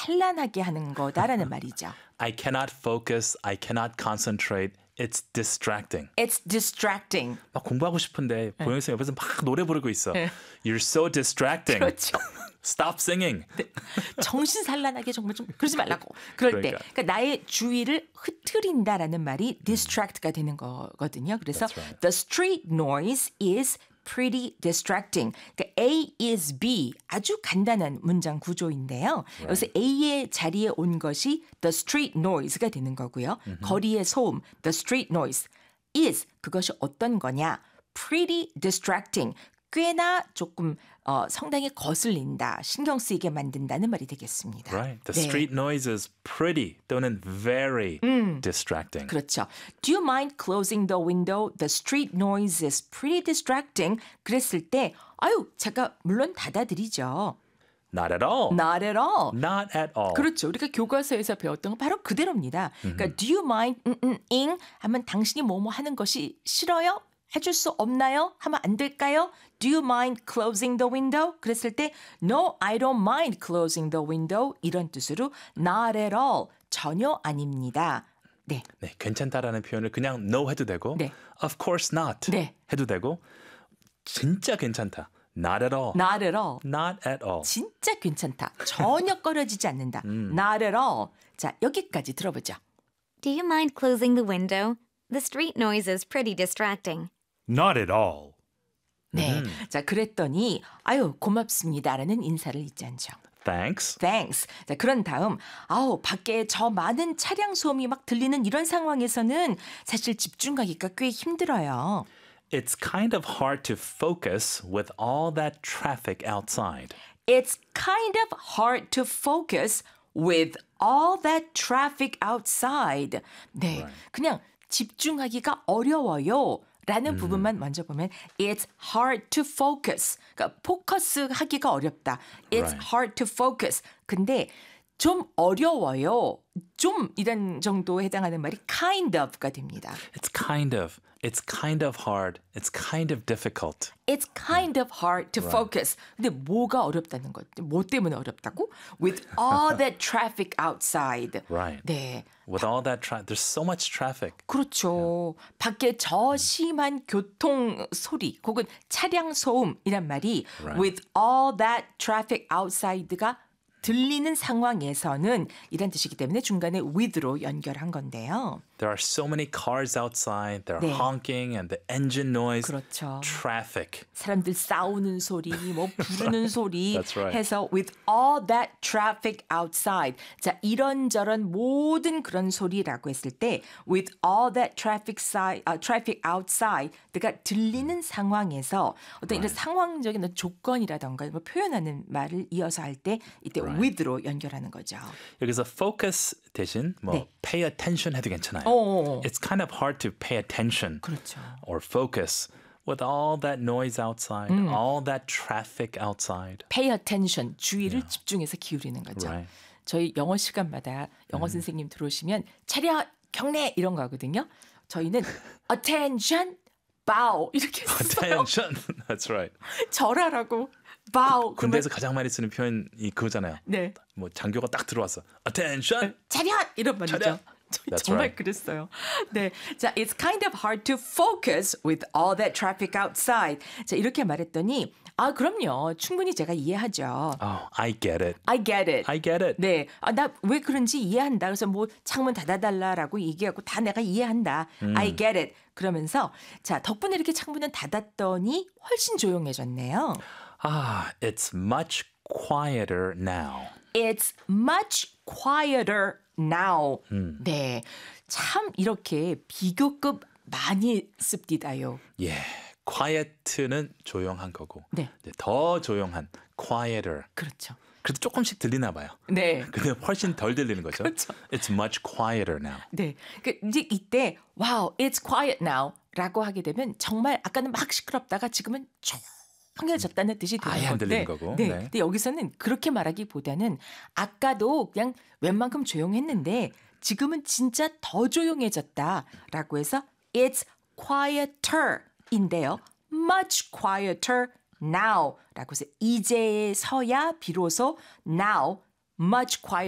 산란하게 하는 거다라는 말이죠. I cannot focus. I cannot concentrate. It's distracting. It's distracting. 막 공부하고 싶은데 보영 쌤 옆에서 막 노래 부르고 있어. You're so distracting. 그렇죠. Stop singing. 네. 정신 산란하게 정말 좀 그러지 말라고. 그럴 때 그러니까 나의 주의를 흐트린다라는 말이 distract가 되는 거거든요. 그래서 right. the street noise is pretty distracting. 그러니까 A is B 아주 간단한 문장 구조인데요. 여기서 A의 자리에 온 것이 the street noise가 되는 거고요. 거리의 소음, the street noise is 그것이 어떤 거냐? pretty distracting. 꽤나 조금 상당히 거슬린다, 신경 쓰이게 만든다는 말이 되겠습니다. Right. The street noise is pretty 또는 very distracting. 그렇죠. Do you mind closing the window? The street noise is pretty distracting. 그랬을 때 아유, 제가 물론 닫아드리죠. Not at all. Not at all. Not at all. 그렇죠. 우리가 교과서에서 배웠던 거 바로 그대로입니다. 그러니까 do you mind ing 하면 당신이 뭐뭐 하는 것이 싫어요? 해줄 수 없나요? 하면 안 될까요? Do you mind closing the window? 그랬을 때 No, I don't mind closing the window 이런 뜻으로 Not at all, 전혀 아닙니다. 네. 네, 괜찮다라는 표현을 그냥 no 해도 되고 네. Of course not 네. 해도 되고 진짜 괜찮다. Not at all. Not at all. Not at all. 진짜 괜찮다. 전혀 꺼려지지 않는다. Not at all. 자, 여기까지 들어보죠. Do you mind closing the window? The street noise is pretty distracting. Not at all. 네. 자, 그랬더니 아유, 고맙습니다라는 인사를 잊지 않죠. Thanks. Thanks. 자, 그런 다음 아우, 밖에 저 많은 차량 소음이 막 들리는 이런 상황에서는 사실 집중하기가 꽤 힘들어요. It's kind of hard to focus with all that traffic outside. It's kind of hard to focus with all that traffic outside. 네. 그냥 집중하기가 어려워요. 라는 부분만 먼저 보면 It's hard to focus. 그러니까 포커스 하기가 어렵다. It's Right. hard to focus. 근데 좀 어려워요. 좀 이런 정도에 해당하는 말이 kind of가 됩니다. It's kind of hard. It's kind of difficult. It's kind of hard to focus. 근데 뭐가 어렵다는 거죠? 뭐 때문에 어렵다고? With all that traffic outside. Right. 네. With all that traffic, there's so much traffic. 그렇죠. 밖에 저 심한 교통 소리 혹은 차량 소음이란 말이 Right. with all that traffic outside가 들리는 상황에서는 이란 뜻이기 때문에 중간에 with로 연결한 건데요. There are so many cars outside. They're 네. honking and the engine noise. 그렇죠. Traffic. 사람들 싸우는 소리, 뭐 부르는 소리 That's right. 해서 with all that traffic outside. 자, 이런저런 모든 그런 소리라고 했을 때 with all that traffic outside가 들리는 상황에서 어떤 이런 상황적인 조건이라던가 뭐 표현하는 말을 이어서 할 때 이때 with로 연결하는 거죠. 여기서 focus 대신 뭐 네. pay attention 해도 괜찮아요. 어. It's kind of hard to pay attention 그렇죠. or focus with all that noise outside, all that traffic outside. Pay attention, 주의를 집중해서 기울이는 거죠. Right. 저희 영어 시간마다 영어 선생님 들어오시면 차렷, 경례 이런 거 하거든요. 저희는 attention, bow 이렇게 써요. Attention. That's right. 절하라고 bow. 군대에서 가장 많이 쓰는 표현이 그거잖아요. 네. 뭐 장교가 딱 들어왔어. Attention. 차렷 이런 말이죠. 차렷. 저희 That's 정말 right. 그랬어요. 네, 자, it's kind of hard to focus with all that traffic outside. 자, 이렇게 말했더니 아, 그럼요. 충분히 제가 이해하죠. Oh, I get it. I get it. I get it. 네, 아, 나 왜 그런지 이해한다. 그래서 뭐 창문 닫아달라라고 얘기하고 다 내가 이해한다. I get it. 그러면서 자, 덕분에 이렇게 창문은 닫았더니 훨씬 조용해졌네요. Ah, it's much quieter now. It's much quieter now. 네, 참 이렇게 비교급 많이 씁디다요. 예. quiet는 조용한 거고. 네. 이제 더 조용한 quieter. 그렇죠. 그래도 조금씩 들리나 봐요. 네. 근데 훨씬 덜 들리는 거죠. 그렇죠. It's much quieter now. 네. 그 이제 이때 wow, it's quiet now라고 하게 되면 정말 아까는 막 시끄럽다가 지금은 조용해졌다는 뜻이 되는 아예 안 건데. 들리는 거고. 네. 네. 근데 여기서는 그렇게 말하기보다는 아까도 그냥 웬만큼 조용했는데 지금은 진짜 더 조용해졌다라고 해서 it's quieter인데요. much quieter now라고 해서 이제서야 비로소 now much quieter